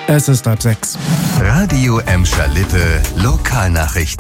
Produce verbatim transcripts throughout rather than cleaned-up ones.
Es ist halb sechs. Radio Emscher Lippe Lokalnachrichten.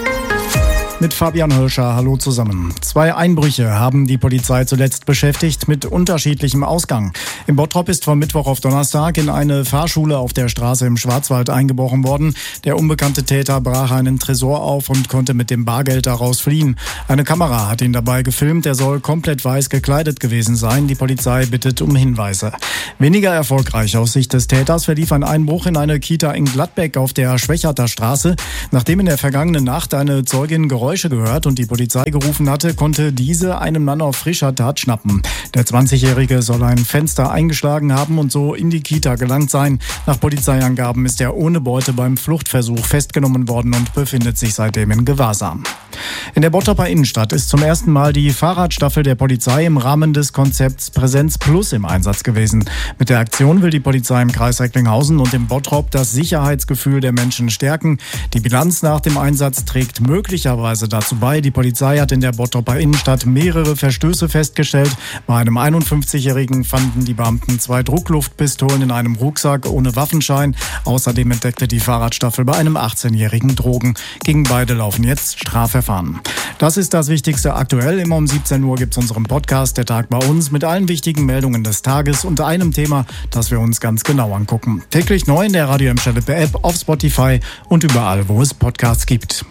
Mit Fabian Hirscher, hallo zusammen. Zwei Einbrüche haben die Polizei zuletzt beschäftigt, mit unterschiedlichem Ausgang. Im Bottrop ist von Mittwoch auf Donnerstag in eine Fahrschule auf der Straße im Schwarzwald eingebrochen worden. Der unbekannte Täter brach einen Tresor auf und konnte mit dem Bargeld daraus fliehen. Eine Kamera hat ihn dabei gefilmt, er soll komplett weiß gekleidet gewesen sein. Die Polizei bittet um Hinweise. Weniger erfolgreich aus Sicht des Täters verlief ein Einbruch in eine Kita in Gladbeck auf der Schwächerter Straße. Nachdem in der vergangenen Nacht eine Zeugin Geräusche gehört und die Polizei gerufen hatte, konnte diese einen Mann auf frischer Tat schnappen. Der zwanzigjährige soll ein Fenster eingeschlagen haben und so in die Kita gelangt sein. Nach Polizeiangaben ist er ohne Beute beim Fluchtversuch festgenommen worden und befindet sich seitdem in Gewahrsam. In der Bottroper Innenstadt ist zum ersten Mal die Fahrradstaffel der Polizei im Rahmen des Konzepts Präsenz Plus im Einsatz gewesen. Mit der Aktion will die Polizei im Kreis Recklinghausen und im Bottrop das Sicherheitsgefühl der Menschen stärken. Die Bilanz nach dem Einsatz trägt möglicherweise dazu bei. Die Polizei hat in der Bottroper Innenstadt mehrere Verstöße festgestellt. Bei einem einundfünfzigjährigen fanden die Beamten zwei Druckluftpistolen in einem Rucksack ohne Waffenschein. Außerdem entdeckte die Fahrradstaffel bei einem achtzehnjährigen Drogen. Gegen beide laufen jetzt Strafverfahren. Das ist das Wichtigste aktuell. Immer um siebzehn Uhr gibt es unseren Podcast «Der Tag bei uns» mit allen wichtigen Meldungen des Tages und einem Thema, das wir uns ganz genau angucken. Täglich neu in der Radio Emscher Lippe App, auf Spotify und überall, wo es Podcasts gibt.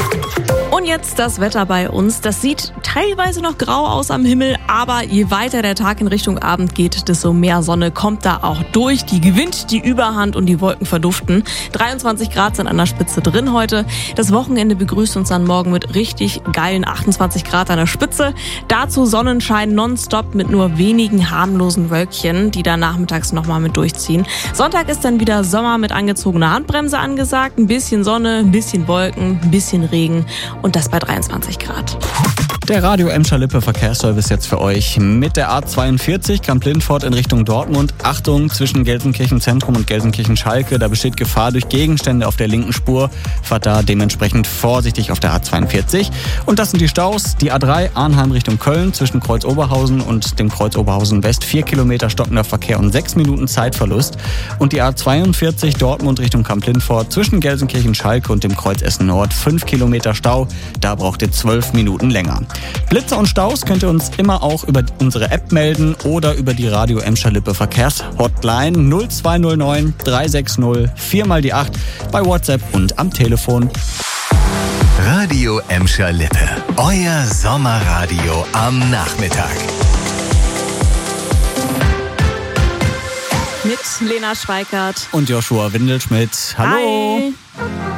Und jetzt das Wetter bei uns. Das sieht teilweise noch grau aus am Himmel, aber je weiter der Tag in Richtung Abend geht, desto mehr Sonne kommt da auch durch. Die gewinnt die Überhand und die Wolken verduften. dreiundzwanzig Grad sind an der Spitze drin heute. Das Wochenende begrüßt uns dann morgen mit richtig geilen achtundzwanzig Grad an der Spitze. Dazu Sonnenschein nonstop mit nur wenigen harmlosen Wölkchen, die dann nachmittags nochmal mit durchziehen. Sonntag ist dann wieder Sommer mit angezogener Handbremse angesagt. Ein bisschen Sonne, ein bisschen Wolken, ein bisschen Regen. Und das bei dreiundzwanzig Grad. Der Radio Emscher Lippe Verkehrsservice jetzt für euch mit der A zweiundvierzig Kamp-Lindfort in Richtung Dortmund. Achtung, zwischen Gelsenkirchen Zentrum und Gelsenkirchen Schalke, da besteht Gefahr durch Gegenstände auf der linken Spur. Fahrt da dementsprechend vorsichtig auf der A zweiundvierzig. Und das sind die Staus. Die A drei Arnheim Richtung Köln zwischen Kreuz Oberhausen und dem Kreuz Oberhausen West. Vier Kilometer stockender Verkehr und sechs Minuten Zeitverlust. Und die A zweiundvierzig Dortmund Richtung Kamp-Lindfort zwischen Gelsenkirchen Schalke und dem Kreuz Essen Nord. Fünf Kilometer Stau. Da braucht ihr zwölf Minuten länger. Blitze und Staus könnt ihr uns immer auch über unsere App melden oder über die Radio Emscher Lippe Verkehrshotline null zwei null neun drei sechs null vier mal die acht bei WhatsApp und am Telefon. Radio Emscher Lippe, euer Sommerradio am Nachmittag. Mit Lena Schweikart Und Joshua Windelschmidt. Hallo. Hi.